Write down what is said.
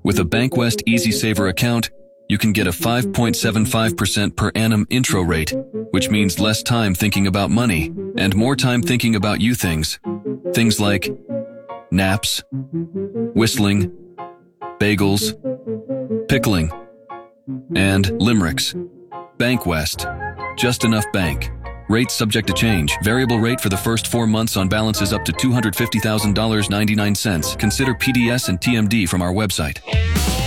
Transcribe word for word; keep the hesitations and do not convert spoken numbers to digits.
With a BankWest Easy Saver account, you can get a five point seven five percent per annum intro rate, which means less time thinking about money and more time thinking about you things. Things like naps, whistling, bagels, pickling, and limericks. BankWest. Just enough bank. Rates subject to change. Variable rate for the first four months on balances up to two hundred fifty thousand dollars and ninety-nine cents. Consider P D S and T M D from our website.